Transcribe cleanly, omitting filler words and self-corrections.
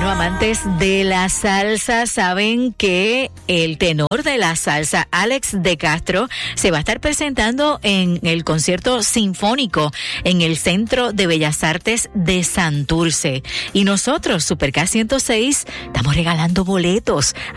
Bueno, amantes de la salsa saben que el tenor de la salsa, Alex de Castro, se va a estar presentando en el concierto sinfónico en el Centro de Bellas Artes de Santurce. Y nosotros, Super K 106, estamos regalando boletos